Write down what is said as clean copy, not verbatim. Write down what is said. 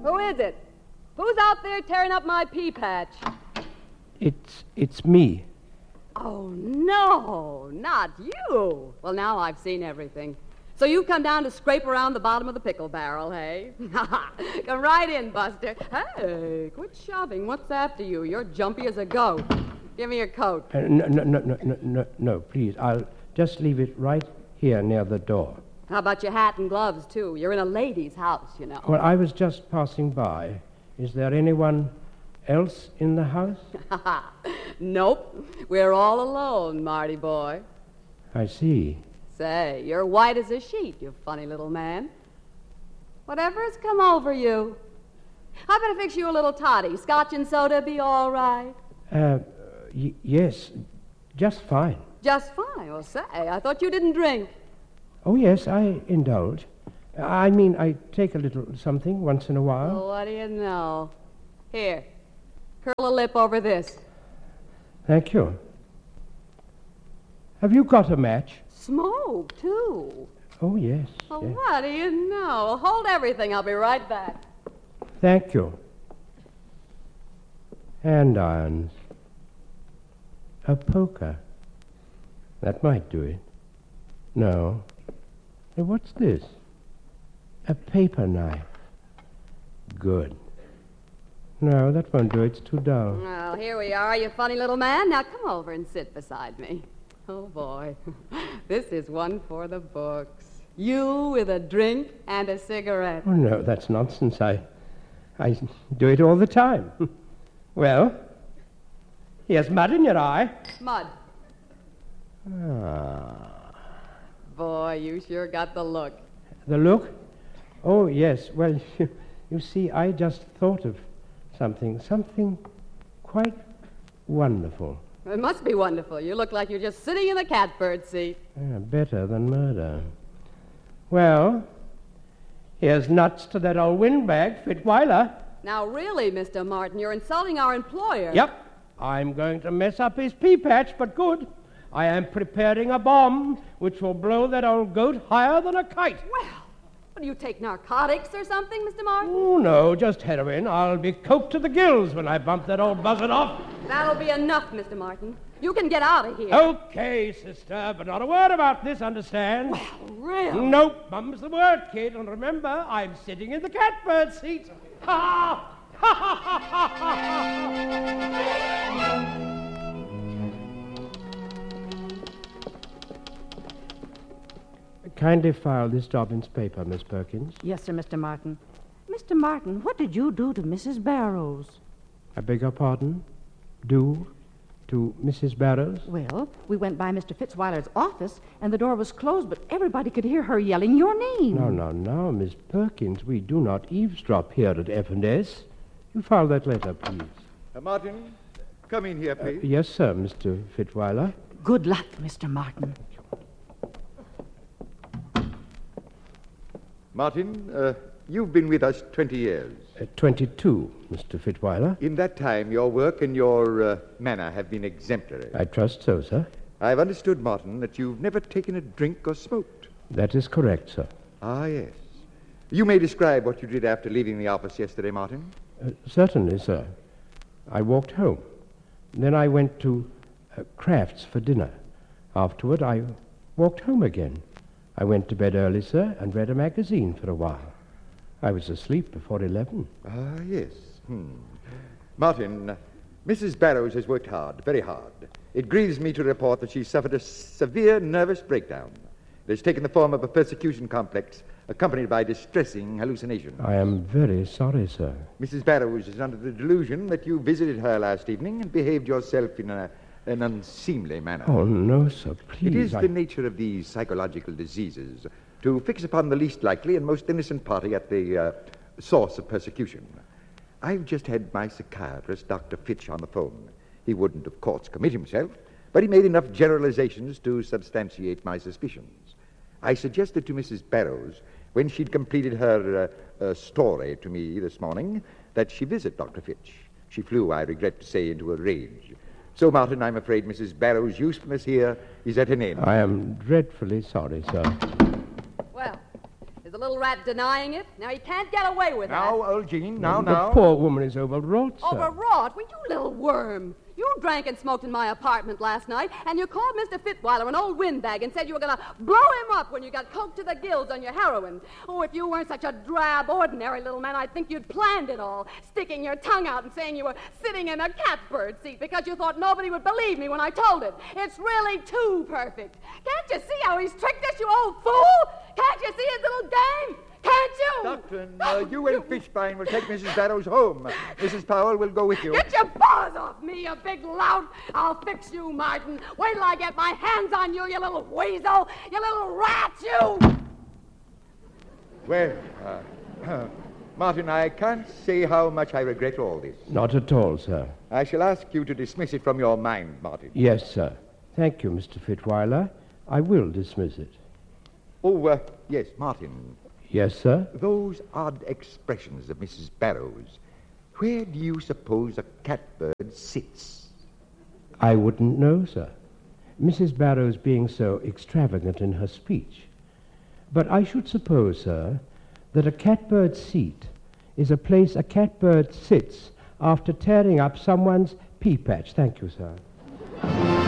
Who is it? Who's out there tearing up my pea patch? It's me. Oh, no, not you. Well, now I've seen everything. So you've come down to scrape around the bottom of the pickle barrel, hey? Come right in, Buster. Hey, quit shoving. What's after you? You're jumpy as a goat. Give me your coat. No, please. I'll just leave it right here near the door. How about your hat and gloves, too? You're in a lady's house, you know. Well, I was just passing by. Is there anyone else in the house? Nope. We're all alone, Marty boy. I see. Say, you're white as a sheet, you funny little man. Whatever's come over you? I better fix you a little toddy. Scotch and soda be all right? Yes, just fine. Just fine? Well, say, I thought you didn't drink. Oh, yes, I indulge. I mean, I take a little something once in a while. Well, what do you know? Here, curl a lip over this. Thank you. Have you got a match? Smoke, too. Oh, yes. Well, yes. what do you know? Hold everything. I'll be right back. Thank you. Andirons. A poker. That might do it. No. Hey, what's this? A paper knife. Good. No, that won't do. It's too dull. Well, here we are, you funny little man. Now come over and sit beside me. Oh, boy. This is one for the books. You with a drink and a cigarette. Oh, no, that's nonsense. I do it all the time. Well, here's mud in your eye. Mud. Ah. Boy, you sure got the look. The look? Oh, yes. Well, you see, I just thought of something quite wonderful. It must be wonderful. You look like you're just sitting in the catbird seat. Better than murder. Well, here's nuts to that old windbag, Fitzweiler. Now, really, Mr. Martin, you're insulting our employer. Yep. I'm going to mess up his pea patch, but good. I am preparing a bomb which will blow that old goat higher than a kite. Well, do you take narcotics or something, Mr. Martin? Oh, no, just heroin. I'll be coked to the gills when I bump that old buzzard off. That'll be enough, Mr. Martin. You can get out of here. Okay, sister, but not a word about this, understand? Well, really? Nope, mum's the word, kid. And remember, I'm sitting in the catbird seat. Ha! Ha ha ha ha ha! Kindly file this Dobbins paper, Miss Perkins. Yes, sir, Mr. Martin. Mr. Martin, what did you do to Mrs. Barrows? I beg your pardon? Do? To Mrs. Barrows? Well, we went by Mr. Fitzweiler's office, and the door was closed, but everybody could hear her yelling your name. No, Miss Perkins. We do not eavesdrop here at F&S. You file that letter, please. Martin, come in here, please. Yes, sir, Mr. Fitzweiler. Good luck, Mr. Martin. Martin, you've been with us 20 years. 22, Mr. Fitzweiler. In that time, your work and your manner have been exemplary. I trust so, sir. I've understood, Martin, that you've never taken a drink or smoked. That is correct, sir. Ah, yes. You may describe what you did after leaving the office yesterday, Martin. Certainly, sir. I walked home. Then I went to Kraft's for dinner. Afterward, I walked home again. I went to bed early, sir, and read a magazine for a while. I was asleep before 11. Ah, yes. Martin, Mrs. Barrows has worked hard, very hard. It grieves me to report that she suffered a severe nervous breakdown. It has taken the form of a persecution complex accompanied by distressing hallucinations. I am very sorry, sir. Mrs. Barrows is under the delusion that you visited her last evening and behaved yourself in an unseemly manner. Oh, no, sir, please. It is the nature of these psychological diseases to fix upon the least likely and most innocent party at the source of persecution. I've just had my psychiatrist, Dr. Fitch, on the phone. He wouldn't, of course, commit himself, but he made enough generalizations to substantiate my suspicions. I suggested to Mrs. Barrows, when she'd completed her story to me this morning, that she visit Dr. Fitch. She flew, I regret to say, into a rage. So, Martin, I'm afraid Mrs. Barrows' usefulness here is at an end. I am dreadfully sorry, sir. Well, is the little rat denying it. Now, he can't get away with that. Now, old Jean, now. The poor woman is overwrought, sir. Overwrought? Well, you little worm. You drank and smoked in my apartment last night, and you called Mr. Fitzweiler an old windbag and said you were going to blow him up when you got coked to the gills on your heroin. Oh, if you weren't such a drab, ordinary little man, I'd think you'd planned it all, sticking your tongue out and saying you were sitting in a catbird seat because you thought nobody would believe me when I told it. It's really too perfect. Can't you see how he's tricked us, you old fool? Can't you see his little game? Can't you? Doctor, you and Fishbein will take Mrs. Barrows home. Mrs. Powell will go with you. Get your paws off me, you big lout. I'll fix you, Martin. Wait till I get my hands on you, you little weasel. You little rat, you. Well, Martin, I can't say how much I regret all this. Not at all, sir. I shall ask you to dismiss it from your mind, Martin. Yes, sir. Thank you, Mr. Fitzweiler. I will dismiss it. Oh, yes, Martin. Yes, sir? Those odd expressions of Mrs. Barrows. Where do you suppose a catbird sits? I wouldn't know, sir. Mrs. Barrows being so extravagant in her speech. But I should suppose, sir, that a catbird's seat is a place a catbird sits after tearing up someone's pea patch. Thank you, sir.